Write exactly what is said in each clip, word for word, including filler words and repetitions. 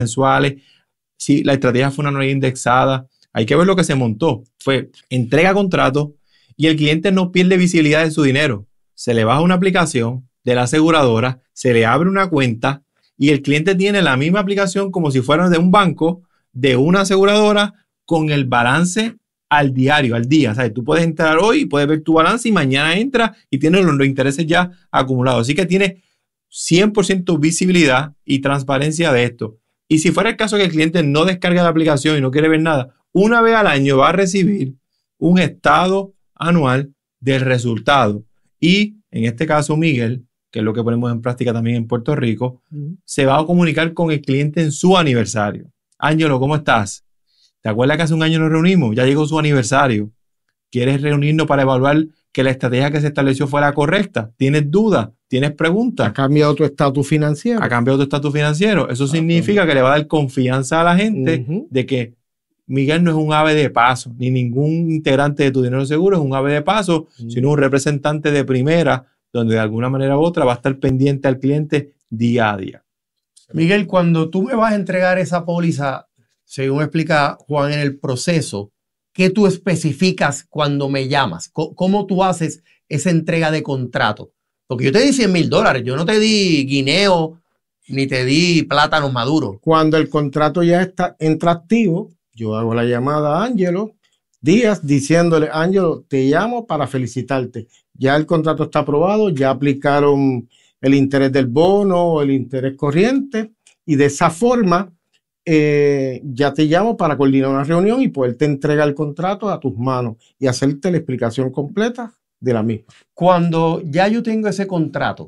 mensuales. Si la estrategia fue una anualidad indexada, hay que ver lo que se montó. Fue entrega contrato y el cliente no pierde visibilidad de su dinero. Se le baja una aplicación de la aseguradora, se le abre una cuenta y el cliente tiene la misma aplicación como si fuera de un banco, de una aseguradora, con el balance al diario, al día. O sea, tú puedes entrar hoy y puedes ver tu balance y mañana entra y tienes los, los intereses ya acumulados. Así que tiene cien por ciento visibilidad y transparencia de esto. Y si fuera el caso que el cliente no descarga la aplicación y no quiere ver nada, una vez al año va a recibir un estado anual del resultado. Y en este caso, Miguel, que es lo que ponemos en práctica también en Puerto Rico, uh-huh. se va a comunicar con el cliente en su aniversario. Ángelo, ¿cómo estás? ¿Te acuerdas que hace un año nos reunimos? Ya llegó su aniversario. ¿Quieres reunirnos para evaluar que la estrategia que se estableció fue la correcta? ¿Tienes dudas? ¿Tienes preguntas? ¿Ha cambiado tu estatus financiero? Ha cambiado tu estatus financiero. Eso ah, significa que le va a dar confianza a la gente uh-huh. de que Miguel no es un ave de paso, ni ningún integrante de Tu Dinero Seguro es un ave de paso, uh-huh. sino un representante de primera, donde de alguna manera u otra va a estar pendiente al cliente día a día. Miguel, cuando tú me vas a entregar esa póliza, según me explica Juan en el proceso, ¿qué tú especificas cuando me llamas? ¿Cómo tú haces esa entrega de contrato? Porque yo te di cien mil dólares, yo no te di guineo ni te di plátanos maduros. Cuando el contrato ya está entra activo, yo hago la llamada a Ángelo Díaz diciéndole, Ángelo, te llamo para felicitarte. Ya el contrato está aprobado, ya aplicaron el interés del bono, el interés corriente, y de esa forma eh, ya te llamo para coordinar una reunión y poderte entregar el contrato a tus manos y hacerte la explicación completa de la misma. Cuando ya yo tengo ese contrato,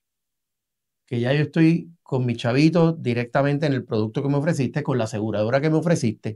que ya yo estoy con mi chavito directamente en el producto que me ofreciste, con la aseguradora que me ofreciste,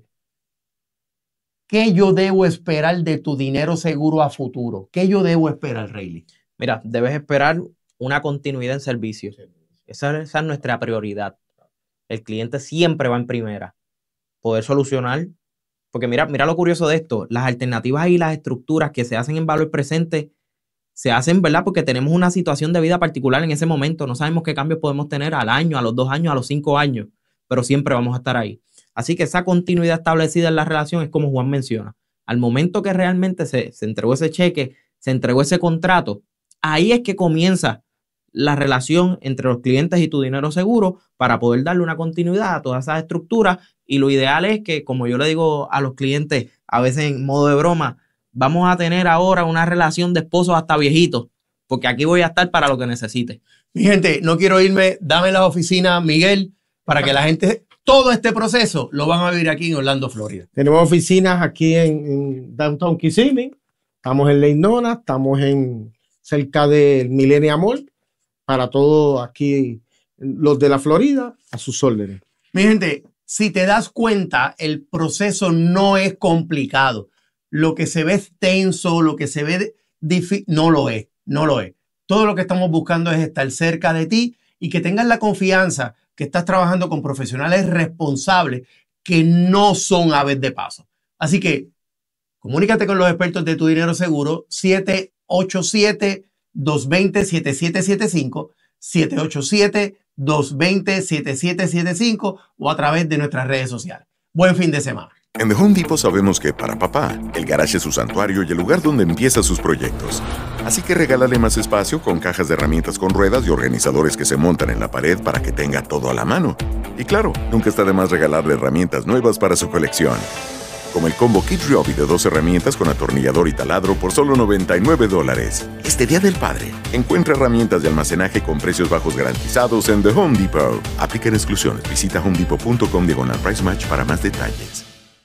¿qué yo debo esperar de Tu Dinero Seguro a futuro? ¿Qué yo debo esperar, Rayleigh? Mira, debes esperar una continuidad en servicio. Esa, esa es nuestra prioridad. El cliente siempre va en primera. Poder solucionar. Porque mira, mira lo curioso de esto. Las alternativas y las estructuras que se hacen en valor presente se hacen, ¿verdad? Porque tenemos una situación de vida particular en ese momento. No sabemos qué cambios podemos tener al año, a los dos años, a los cinco años. Pero siempre vamos a estar ahí. Así que esa continuidad establecida en la relación es como Juan menciona. Al momento que realmente se, se entregó ese cheque, se entregó ese contrato, ahí es que comienza la relación entre los clientes y Tu Dinero Seguro para poder darle una continuidad a todas esas estructuras. Y lo ideal es que, como yo le digo a los clientes, a veces en modo de broma, vamos a tener ahora una relación de esposos hasta viejitos, porque aquí voy a estar para lo que necesite. Mi gente, no quiero irme, dame la oficina, Miguel, para que la gente... Todo este proceso lo van a vivir aquí en Orlando, Florida. Tenemos oficinas aquí en, en Downtown Kissimmee. Estamos en Lake Nona, estamos en cerca del Millennium Mall. Para todos aquí, los de la Florida, a sus órdenes. Mi gente, si te das cuenta, el proceso no es complicado. Lo que se ve es tenso, lo que se ve difícil, no lo es, no lo es. Todo lo que estamos buscando es estar cerca de ti y que tengas la confianza que estás trabajando con profesionales responsables que no son aves de paso. Así que comunícate con los expertos de Tu Dinero Seguro, siete ocho siete, dos dos cero, siete siete siete cinco, siete ocho siete, dos dos cero, siete siete siete cinco o a través de nuestras redes sociales. Buen fin de semana. En The Home Depot sabemos que para papá, el garaje es su santuario y el lugar donde empieza sus proyectos. Así que regálale más espacio con cajas de herramientas con ruedas y organizadores que se montan en la pared para que tenga todo a la mano. Y claro, nunca está de más regalarle herramientas nuevas para su colección. Como el combo Kid Ryobi de dos herramientas con atornillador y taladro por solo noventa y nueve dólares. Este Día del Padre, encuentra herramientas de almacenaje con precios bajos garantizados en The Home Depot. Aplican exclusiones. Visita homedepot.com diagonal price match para más detalles.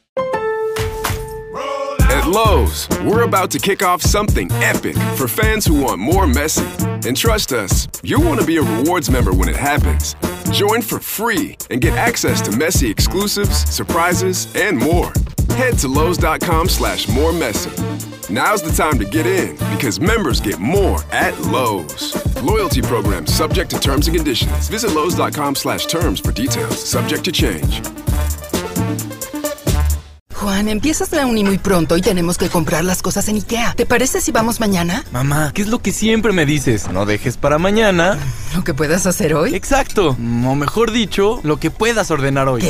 At Lowe's, we're about to kick off something epic for fans who want more Messi. And trust us, you'll want to be a rewards member when it happens. Join for free and get access to Messi exclusives, surprises, and more. Head to Lowe's.com slash more Messi. Now's the time to get in because members get more at Lowe's. Loyalty program subject to terms and conditions. Visit Lowe's.com slash terms for details. Subject to change. Juan, empiezas la uni muy pronto y tenemos que comprar las cosas en IKEA. ¿Te parece si vamos mañana? Mamá, ¿qué es lo que siempre me dices? No dejes para mañana ¿Lo que puedas hacer hoy? Exacto. O mejor dicho, lo que puedas ordenar hoy.